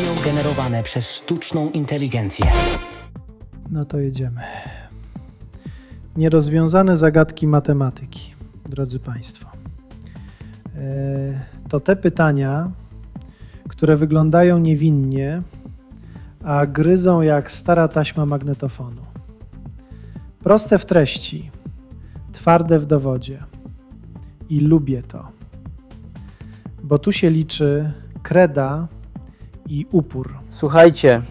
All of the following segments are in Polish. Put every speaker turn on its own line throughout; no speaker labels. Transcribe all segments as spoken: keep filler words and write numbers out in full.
Radio generowane przez sztuczną inteligencję.
No to jedziemy. Nierozwiązane zagadki matematyki, drodzy Państwo. To te pytania, które wyglądają niewinnie, a gryzą jak stara taśma magnetofonu. Proste w treści, twarde w dowodzie. I lubię to. Bo tu się liczy kreda i upór.
Słuchajcie,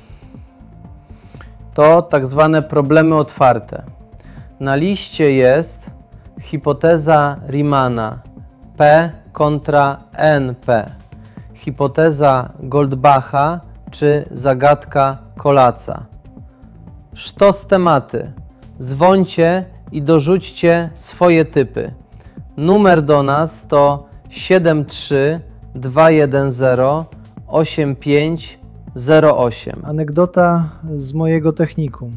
to tak zwane problemy otwarte. Na liście jest hipoteza Riemanna, P kontra N P, hipoteza Goldbacha czy zagadka Collatza. Sztos tematy. Dzwońcie i dorzućcie swoje typy. Numer do nas to siedem trzy dwa jeden zero osiem pięć zero osiem.
Anegdota z mojego technikum.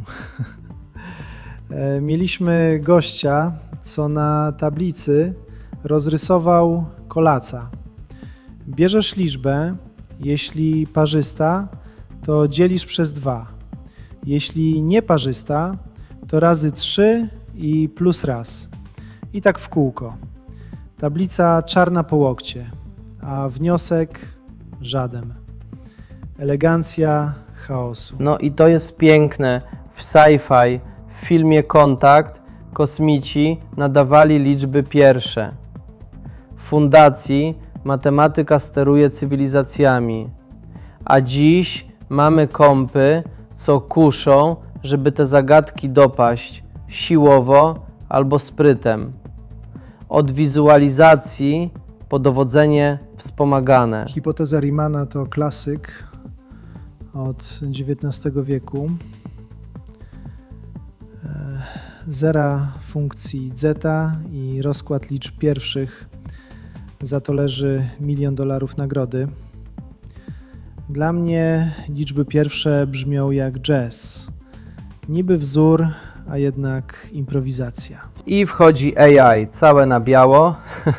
Mieliśmy gościa, co na tablicy rozrysował Collatza. Bierzesz liczbę, jeśli parzysta, to dzielisz przez dwa. Jeśli nieparzysta, to razy trzy i plus raz. I tak w kółko. Tablica czarna po łokcie, a wniosek żaden. Elegancja chaosu.
No i to jest piękne. W sci-fi, w filmie Kontakt, kosmici nadawali liczby pierwsze. W fundacji matematyka steruje cywilizacjami. A dziś mamy kompy, co kuszą, żeby te zagadki dopaść siłowo albo sprytem. Od wizualizacji po dowodzenie wspomagane.
Hipoteza Riemanna to klasyk od dziewiętnastego wieku. Zera funkcji zeta i rozkład liczb pierwszych. Za to leży milion dolarów nagrody. Dla mnie liczby pierwsze brzmią jak jazz. Niby wzór, a jednak improwizacja.
I wchodzi A I, całe na biało.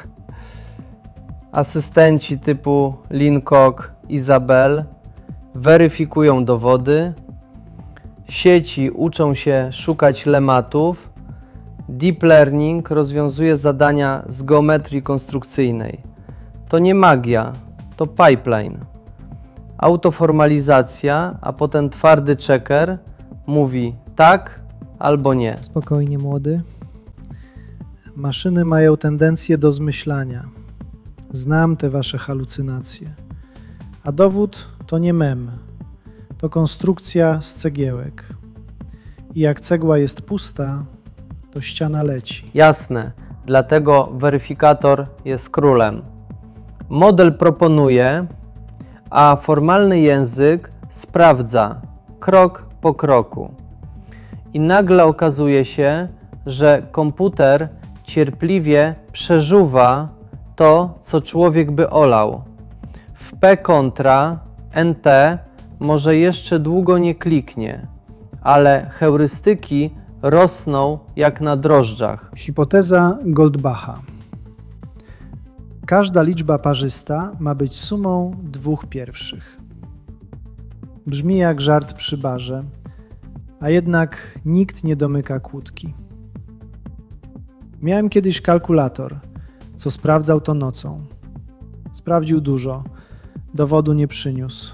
Asystenci typu Linkok, Izabel weryfikują dowody. Sieci uczą się szukać lematów. Deep Learning rozwiązuje zadania z geometrii konstrukcyjnej. To nie magia, to pipeline. Autoformalizacja, a potem twardy checker mówi tak albo nie.
Spokojnie, młody. Maszyny mają tendencję do zmyślania. Znam te wasze halucynacje. A dowód to nie mem. To konstrukcja z cegiełek. I jak cegła jest pusta, to ściana leci.
Jasne, dlatego weryfikator jest królem. Model proponuje, a formalny język sprawdza krok po kroku. I nagle okazuje się, że komputer cierpliwie przeżuwa to, co człowiek by olał. W P kontra N T może jeszcze długo nie kliknie, ale heurystyki rosną jak na drożdżach.
Hipoteza Goldbacha. Każda liczba parzysta ma być sumą dwóch pierwszych. Brzmi jak żart przy barze, a jednak nikt nie domyka kłódki. Miałem kiedyś kalkulator, co sprawdzał to nocą. Sprawdził dużo, dowodu nie przyniósł.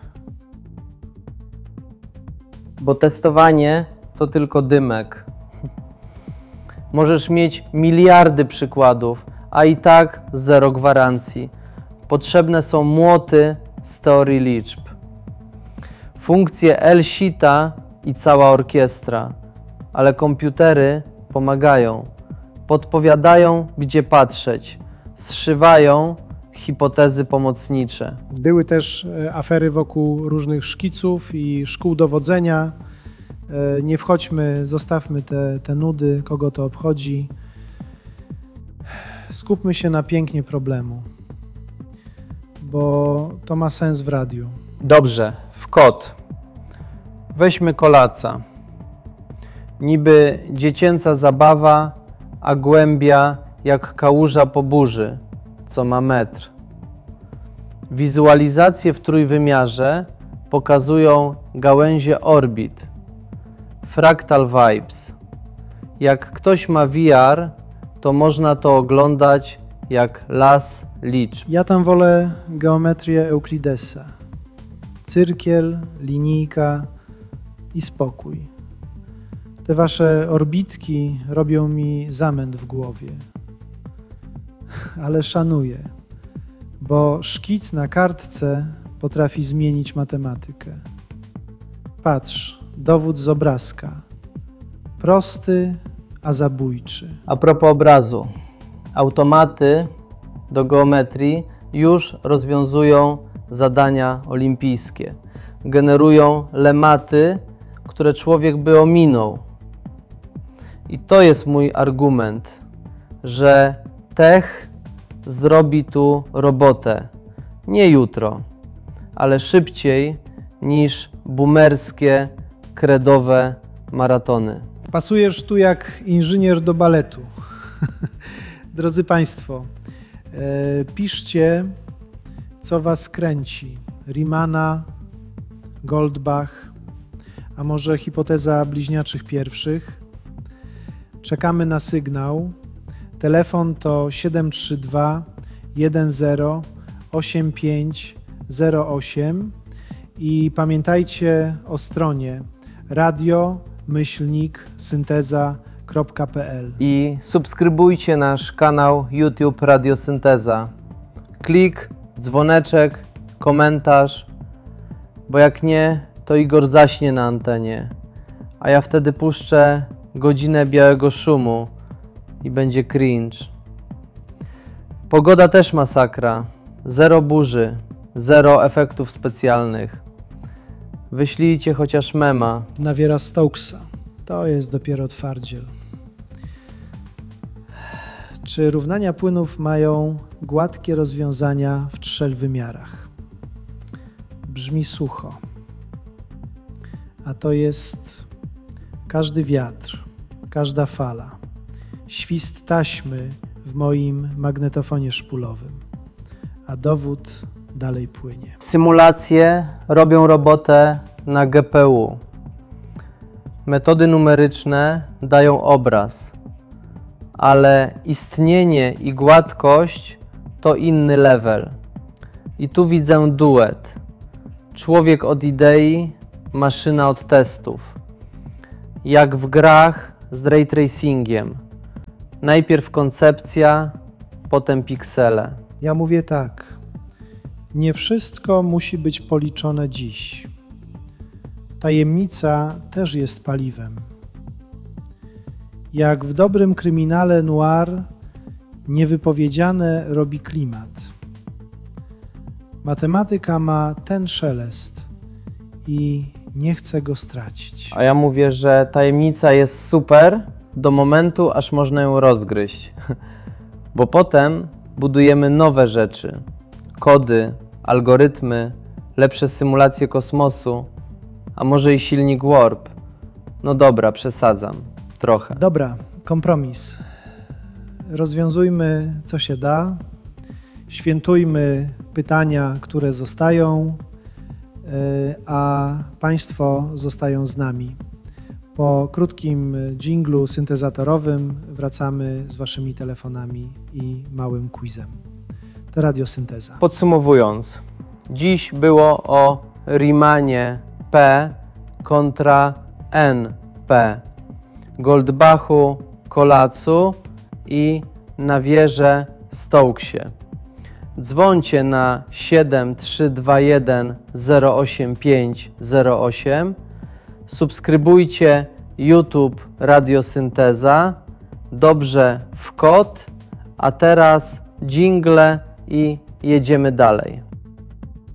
Bo testowanie to tylko dymek. Możesz mieć miliardy przykładów, a i tak zero gwarancji. Potrzebne są młoty z teorii liczb. Funkcje L-sita i cała orkiestra, ale komputery pomagają. Podpowiadają, gdzie patrzeć. Zszywają hipotezy pomocnicze.
Były też afery wokół różnych szkiców i szkół dowodzenia. Nie wchodźmy, zostawmy te, te nudy, kogo to obchodzi. Skupmy się na pięknie problemu, bo to ma sens w radiu.
Dobrze, w kod. Weźmy Collatza. Niby dziecięca zabawa, a głębia jak kałuża po burzy, co ma metr. Wizualizacje w trójwymiarze pokazują gałęzie orbit, fractal vibes. Jak ktoś ma V R, to można to oglądać jak las liczb.
Ja tam wolę geometrię Euklidesa. Cyrkiel, linijka i spokój. Te wasze orbitki robią mi zamęt w głowie. Ale szanuję, bo szkic na kartce potrafi zmienić matematykę. Patrz, dowód z obrazka. Prosty, a zabójczy.
A propos obrazu. Automaty do geometrii już rozwiązują zadania olimpijskie. Generują lematy, które człowiek by ominął. I to jest mój argument, że tech zrobi tu robotę. Nie jutro, ale szybciej niż boomerskie, kredowe maratony.
Pasujesz tu jak inżynier do baletu. Drodzy Państwo, e, piszcie, co Was kręci. Riemanna, Goldbach, a może hipoteza bliźniaczych pierwszych. Czekamy na sygnał. Telefon to siedem trzy dwa jeden zero osiem pięć zero osiem i pamiętajcie o stronie radio myślnik synteza kropka p l.
I subskrybujcie nasz kanał YouTube Radiosynteza. Klik, dzwoneczek, komentarz, bo jak nie, to Igor zaśnie na antenie, a ja wtedy puszczę godzinę białego szumu i będzie cringe. Pogoda też masakra. Zero burzy, zero efektów specjalnych. Wyślijcie chociaż mema.
Nawiera Stokesa. To jest dopiero twardziel. Czy równania płynów mają gładkie rozwiązania w trzech wymiarach? Brzmi sucho. A to jest każdy wiatr, każda fala, świst taśmy w moim magnetofonie szpulowym, a dowód dalej płynie.
Symulacje robią robotę na G P U. Metody numeryczne dają obraz, ale istnienie i gładkość to inny level. I tu widzę duet. Człowiek od idei, maszyna od testów. Jak w grach z ray tracingiem. Najpierw koncepcja, potem piksele.
Ja mówię tak. Nie wszystko musi być policzone dziś. Tajemnica też jest paliwem. Jak w dobrym kryminale noir, niewypowiedziane robi klimat. Matematyka ma ten szelest i nie chcę go stracić.
A ja mówię, że tajemnica jest super do momentu, aż można ją rozgryźć. Bo potem budujemy nowe rzeczy. Kody, algorytmy, lepsze symulacje kosmosu, a może i silnik warp. No dobra, przesadzam. Trochę.
Dobra, kompromis. Rozwiązujmy, co się da. Świętujmy pytania, które zostają, a Państwo zostają z nami. Po krótkim dżinglu syntezatorowym wracamy z Waszymi telefonami i małym quizem. To Radiosynteza.
Podsumowując, dziś było o Riemannie P kontra N P, Goldbachu, Kolacu i Nawierze Stokesie. Dzwońcie na siedem trzy dwa jeden zero osiem pięć zero osiem, subskrybujcie YouTube Radiosynteza, dobrze w kod, a teraz dżingle i jedziemy dalej.